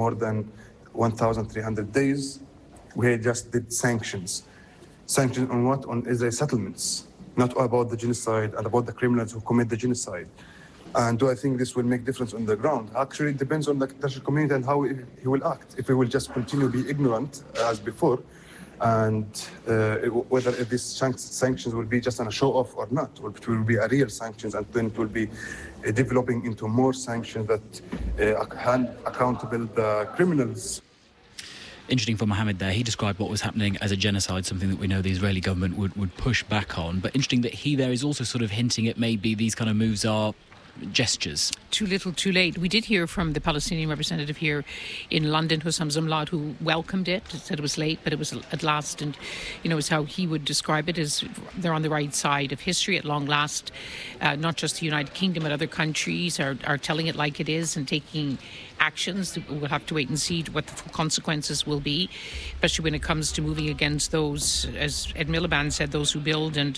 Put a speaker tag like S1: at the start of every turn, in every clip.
S1: more than 1,300 days. We just did sanctions. Sanctions on what? On Israeli settlements, not about the genocide and about the criminals who commit the genocide. And do I think this will make difference on the ground? Actually, it depends on the international community and how he will act. If he will just continue to be ignorant as before, and whether these sanctions will be just on a show-off or not, or it will be a real sanctions, and then it will be developing into more sanctions that hand accountable the criminals.
S2: Interesting for Mohammed there. He described what was happening as a genocide, something that we know the Israeli government would push back on. But interesting that he there is also sort of hinting at maybe these kind of moves are gestures.
S3: Too little, too late. We did hear from the Palestinian representative here in London, Hussam Zumlaut, who welcomed it, said it was late, but it was at last. And, is how he would describe it, as they're on the right side of history at long last. Not just the United Kingdom, but other countries are telling it like it is and taking actions. We'll have to wait and see what the consequences will be, especially when it comes to moving against those, as Ed Miliband said, those who build and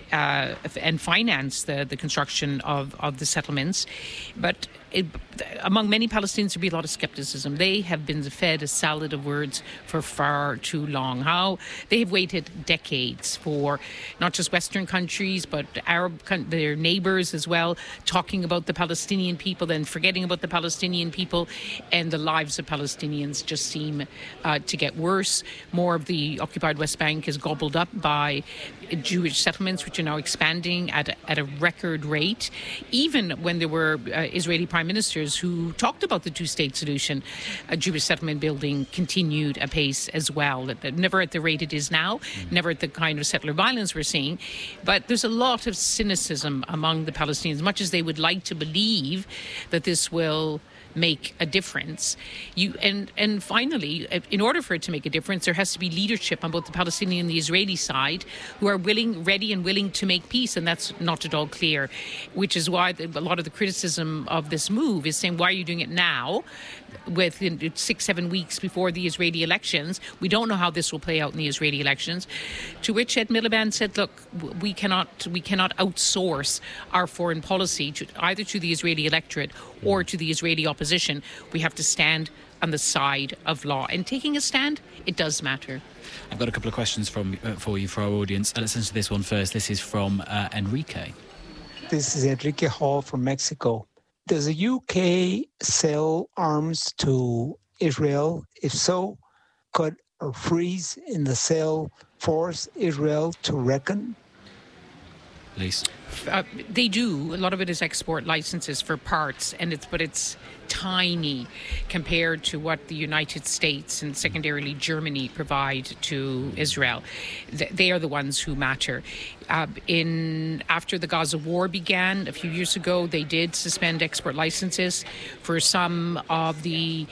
S3: finance the construction of the settlements. But among many Palestinians, there'll be a lot of skepticism. They have been fed a salad of words for far too long. How they have waited decades for not just Western countries, but their neighbours as well, talking about the Palestinian people, then forgetting about the Palestinian people, and the lives of Palestinians just seem to get worse. More of the occupied West Bank is gobbled up by Jewish settlements, which are now expanding at a record rate. Even when there were Israeli prime ministers who talked about the two-state solution, Jewish settlement building continued apace as well. Never at the rate it is now, never at the kind of settler violence we're seeing. But there's a lot of cynicism among the Palestinians, much as they would like to believe that this will make a difference. And finally, in order for it to make a difference, there has to be leadership on both the Palestinian and the Israeli side who are ready and willing to make peace, and that's not at all clear, which is why a lot of the criticism of this move is saying, why are you doing it now? With 6-7 weeks before the Israeli elections, we don't know how this will play out in the Israeli elections. To which Ed Miliband said, "Look, we cannot outsource our foreign policy either to the Israeli electorate or to the Israeli opposition. We have to stand on the side of law." And taking a stand, it does matter.
S2: I've got a couple of questions for you, for our audience. Let's listen to this one first. This is from Enrique.
S4: This is Enrique Hall from Mexico. Does the UK sell arms to Israel? If so, could a freeze in the sale force Israel to reckon?
S2: Lise?
S3: They do. A lot of it is export licenses for parts, but it's tiny compared to what the United States and secondarily Germany provide to Israel. They are the ones who matter. After the Gaza war began a few years ago, they did suspend export licenses for some of the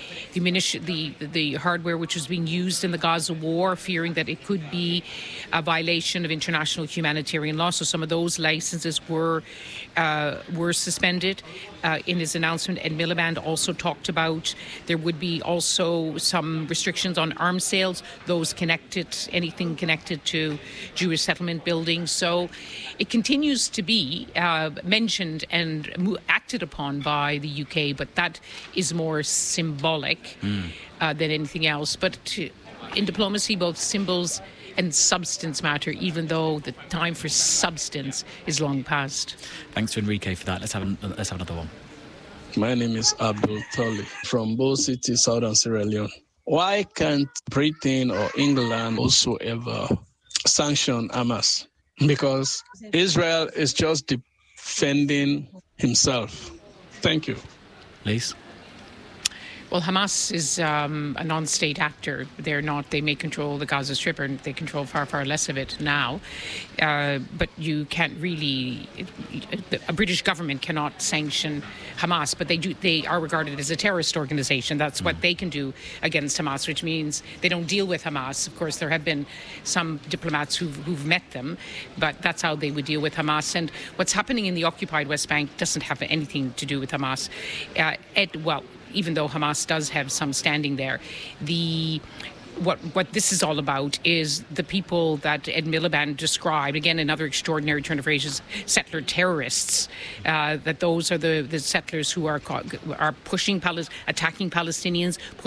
S3: hardware which was being used in the Gaza war, fearing that it could be a violation of international humanitarian law. So some of those licenses were suspended. In his announcement, Ed Miliband also talked about there would be also some restrictions on arms sales, anything connected to Jewish settlement buildings. So it continues to be mentioned and acted upon by the UK, but that is more symbolic than anything else. But in diplomacy, both symbols and substance matter, even though the time for substance is long past.
S2: Thanks to Enrique for that. Let's have another one.
S5: My name is Abdul Tali from Bo City, Southern Sierra Leone. Why can't Britain or England also ever sanction Hamas? Because Israel is just defending himself. Thank you.
S2: Lise?
S3: Well, Hamas is a non-state actor. They may control the Gaza Strip, and they control far, far less of it now. But you can't really, a British government cannot sanction Hamas, but they are regarded as a terrorist organization. That's what they can do against Hamas, which means they don't deal with Hamas. Of course, there have been some diplomats who've met them, but that's how they would deal with Hamas. And what's happening in the occupied West Bank doesn't have anything to do with Hamas. Even though Hamas does have some standing there, what this is all about is the people that Ed Miliband described, again, another extraordinary turn of phrases, settler terrorists, that those are the settlers who are pushing, attacking Palestinians,